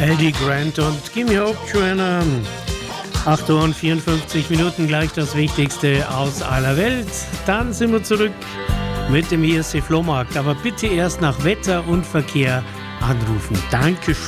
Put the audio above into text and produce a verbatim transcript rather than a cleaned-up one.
Eddie Grant und Gimme Hope, Joanna. acht Uhr und vierundfünfzig Minuten, gleich das Wichtigste aus aller Welt. Dann sind wir zurück mit dem I S C Flohmarkt. Aber bitte erst nach Wetter und Verkehr anrufen. Dankeschön.